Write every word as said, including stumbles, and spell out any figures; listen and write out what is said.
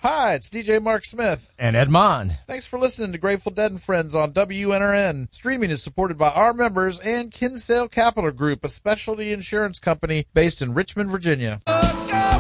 Hi, it's D J Mark Smith. And Ed Mond. Thanks for listening to Grateful Dead and Friends on W N R N. Streaming is supported by our members and Kinsale Capital Group, a specialty insurance company based in Richmond, Virginia.